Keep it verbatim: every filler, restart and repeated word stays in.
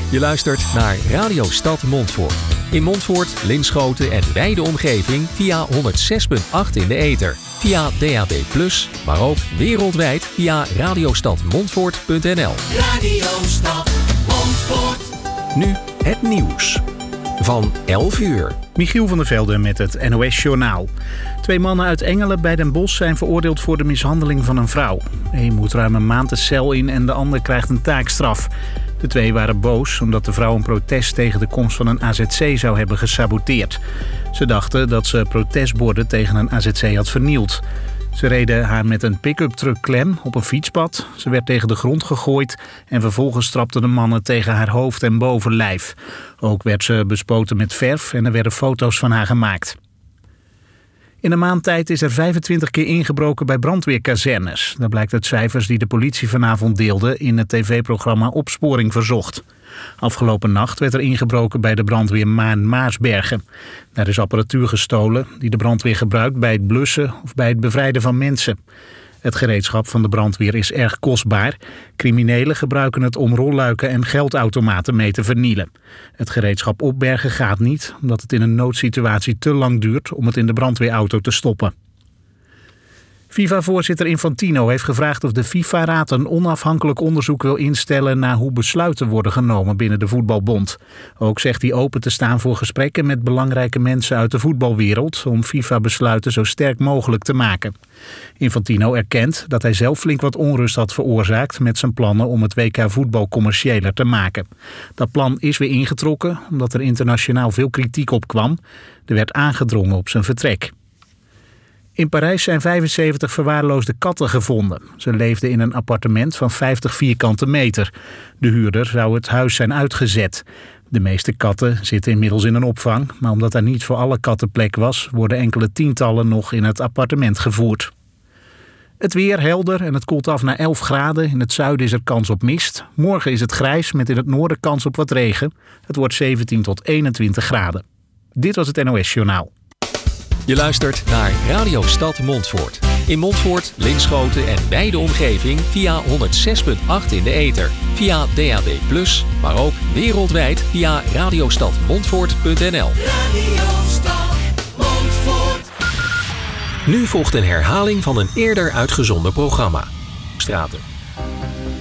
Je luistert naar Radio Stad Montfoort. In Montfoort, Linschoten en wijde omgeving via honderd zes komma acht in de ether. Via D A B plus, maar ook wereldwijd via radiostadmontfoort punt n l. Radio Stad Montfoort. Nu het nieuws van elf uur. Michiel van der Velde met het N O S-journaal. Twee mannen uit Engelen bij Den Bosch zijn veroordeeld voor de mishandeling van een vrouw. Eén moet ruim een maand de cel in en de ander krijgt een taakstraf. De twee waren boos omdat de vrouw een protest tegen de komst van een A Z C zou hebben gesaboteerd. Ze dachten dat ze protestborden tegen een A Z C had vernield. Ze reden haar met een pick-up truck klem op een fietspad. Ze werd tegen de grond gegooid en vervolgens trapten de mannen tegen haar hoofd en bovenlijf. Ook werd ze bespoten met verf en er werden foto's van haar gemaakt. In een maand tijd is er vijfentwintig keer ingebroken bij brandweerkazernes. Dat blijkt uit cijfers die de politie vanavond deelde in het tv-programma Opsporing Verzocht. Afgelopen nacht werd er ingebroken bij de brandweer Maan-Maarsbergen. Daar is apparatuur gestolen die de brandweer gebruikt bij het blussen of bij het bevrijden van mensen. Het gereedschap van de brandweer is erg kostbaar. Criminelen gebruiken het om rolluiken en geldautomaten mee te vernielen. Het gereedschap opbergen gaat niet, omdat het in een noodsituatie te lang duurt om het in de brandweerauto te stoppen. FIFA-voorzitter Infantino heeft gevraagd of de FIFA-raad een onafhankelijk onderzoek wil instellen naar hoe besluiten worden genomen binnen de voetbalbond. Ook zegt hij open te staan voor gesprekken met belangrijke mensen uit de voetbalwereld om FIFA-besluiten zo sterk mogelijk te maken. Infantino erkent dat hij zelf flink wat onrust had veroorzaakt met zijn plannen om het W K voetbal commerciëler te maken. Dat plan is weer ingetrokken omdat er internationaal veel kritiek op kwam. Er werd aangedrongen op zijn vertrek. In Parijs zijn vijfenzeventig verwaarloosde katten gevonden. Ze leefden in een appartement van vijftig vierkante meter. De huurder zou het huis zijn uitgezet. De meeste katten zitten inmiddels in een opvang, maar omdat er niet voor alle katten plek was, worden enkele tientallen nog in het appartement gevoerd. Het weer helder en het koelt af naar elf graden. In het zuiden is er kans op mist. Morgen is het grijs met in het noorden kans op wat regen. Het wordt zeventien tot eenentwintig graden. Dit was het N O S-journaal. Je luistert naar Radio Stad Montfoort. In Montfoort, Linschoten en wijde omgeving via honderd zes komma acht in de ether. Via D A B plus, maar ook wereldwijd via radiostadmontfoort punt n l. Radio Stad Montfoort. Nu volgt een herhaling van een eerder uitgezonden programma. Straten.